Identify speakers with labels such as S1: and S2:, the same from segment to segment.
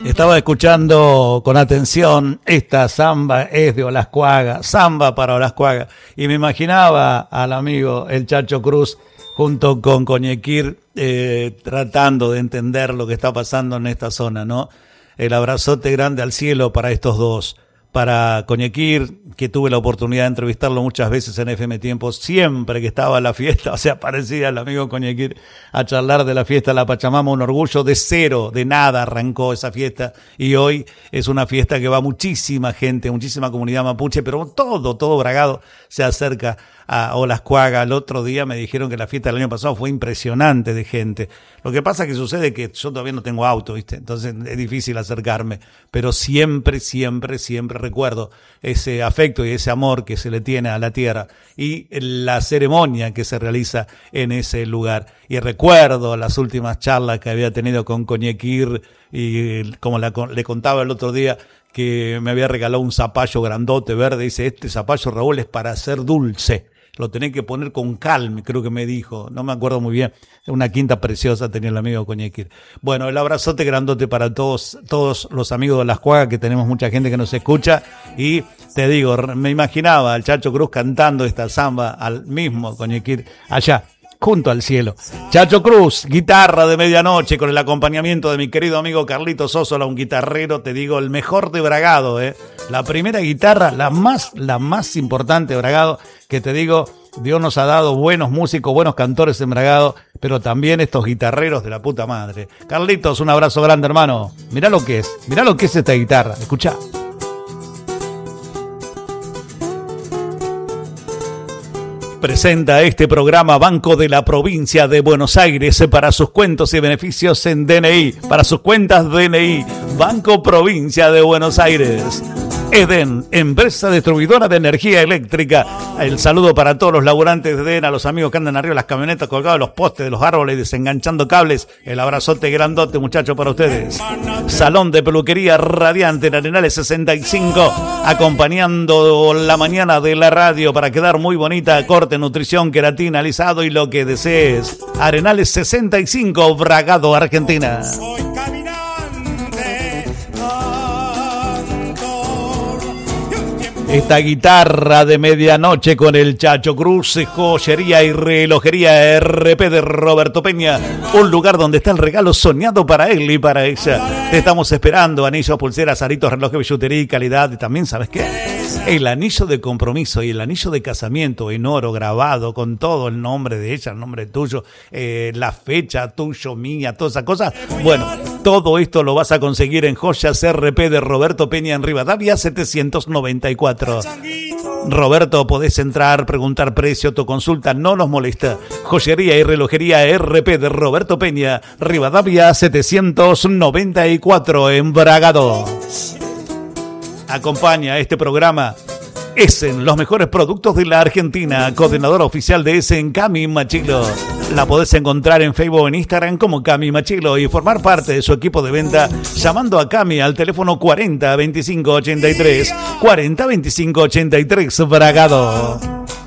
S1: Estaba escuchando con atención, esta samba es de Olascuaga, samba para Olascuaga, y me imaginaba al amigo el Chacho Cruz junto con Coñequir tratando de entender lo que está pasando en esta zona, ¿no? El abrazote grande al cielo para estos dos. Para Coñequir, que tuve la oportunidad de entrevistarlo muchas veces en FM Tiempo, siempre que estaba en la fiesta, o sea, aparecía el amigo Coñequir a charlar de la fiesta de la Pachamama, un orgullo de cero, de nada arrancó esa fiesta, y hoy es una fiesta que va muchísima gente, muchísima comunidad mapuche, pero todo Bragado se acerca a Olascuaga. El otro día me dijeron que la fiesta del año pasado fue impresionante de gente. Lo que pasa que sucede que yo todavía no tengo auto, ¿viste? Entonces es difícil acercarme, pero siempre recuerdo ese afecto y ese amor que se le tiene a la tierra y la ceremonia que se realiza en ese lugar. Y recuerdo las últimas charlas que había tenido con Coñequir y como le contaba el otro día, que me había regalado un zapallo grandote verde. Dice, este zapallo, Raúl, es para hacer dulce. Lo tenés que poner con calma, creo que me dijo. No me acuerdo muy bien. Una quinta preciosa tenía el amigo Coñequir. Bueno, el abrazote grandote para todos los amigos de Olascuaga, que tenemos mucha gente que nos escucha. Y te digo, me imaginaba al Chacho Cruz cantando esta samba al mismo Coñequir allá, junto al cielo. Chacho Cruz, guitarra de medianoche con el acompañamiento de mi querido amigo Carlitos Sosola, un guitarrero, te digo, el mejor de Bragado, La primera guitarra, la más importante de Bragado, que te digo, Dios nos ha dado buenos músicos, buenos cantores en Bragado, pero también estos guitarreros de la puta madre. Carlitos, un abrazo grande, hermano. Mirá lo que es esta guitarra, escuchá. Presenta este programa Banco de la Provincia de Buenos Aires para sus cuentos y beneficios en DNI, para sus cuentas DNI, Banco Provincia de Buenos Aires. Eden, empresa distribuidora de energía eléctrica. El saludo para todos los laburantes de Eden, a los amigos que andan arriba de las camionetas colgados de los postes de los árboles, desenganchando cables. El abrazote grandote, muchachos, para ustedes. Salón de peluquería Radiante en Arenales 65, acompañando la mañana de la radio para quedar muy bonita. Corte, nutrición, queratina, alisado y lo que desees. Arenales 65, Bragado, Argentina. Esta guitarra de medianoche con el Chacho Cruz, joyería y relojería RP de Roberto Peña, un lugar donde está el regalo soñado para él y para ella. Te estamos esperando, anillos, pulseras, aritos, relojes, billutería y calidad. Y también, ¿sabes qué? El anillo de compromiso y el anillo de casamiento en oro grabado con todo el nombre de ella, el nombre tuyo, la fecha tuyo, mía, todas esas cosas. Bueno, todo esto lo vas a conseguir en Joyas RP de Roberto Peña en Rivadavia 794. Roberto, podés entrar, preguntar precio, tu consulta no nos molesta. Joyería y relojería RP de Roberto Peña, Rivadavia 794 en Bragado. Acompaña este programa Essen, los mejores productos de la Argentina, coordinadora oficial de Essen, Cami Machilo. La podés encontrar en Facebook o en Instagram como Cami Machilo y formar parte de su equipo de venta llamando a Cami al teléfono 40 25 83 40 25 83 Bragado.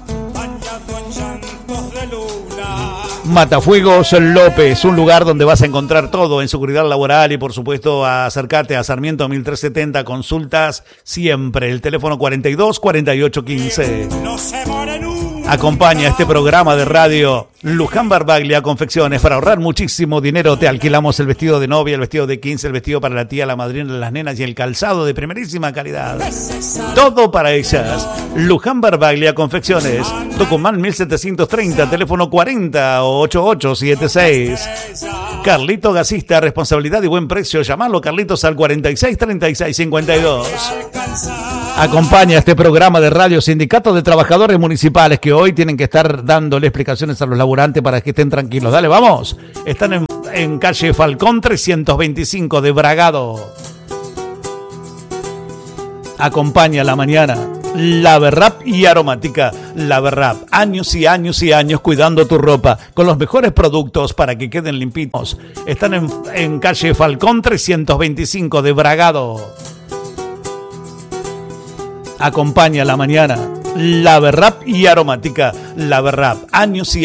S1: Matafuegos López, un lugar donde vas a encontrar todo en seguridad laboral y por supuesto acércate a Sarmiento 1370, consultas siempre, el teléfono 42 48 15. Acompaña este programa de radio Luján Barbaglia Confecciones. Para ahorrar muchísimo dinero te alquilamos el vestido de novia, el vestido de 15, el vestido para la tía, la madrina, las nenas y el calzado de primerísima calidad. Todo para ellas. Luján Barbaglia Confecciones, Tucumán 1730, teléfono 40 8876. Carlito Gasista, responsabilidad y buen precio. Llamalo, Carlitos, al 46 36 52. Acompaña este programa de radio Sindicato de Trabajadores Municipales, que hoy tienen que estar dándole explicaciones a los laburantes para que estén tranquilos. Dale, vamos. Están en calle Falcón 325 de Bragado. Acompaña la mañana La Verrap y Aromática. La Verrap, años y años y años cuidando tu ropa con los mejores productos para que queden limpitos. Están en calle Falcón 325 de Bragado. Acompaña la mañana La Verrap y Aromática. La Verrap, años y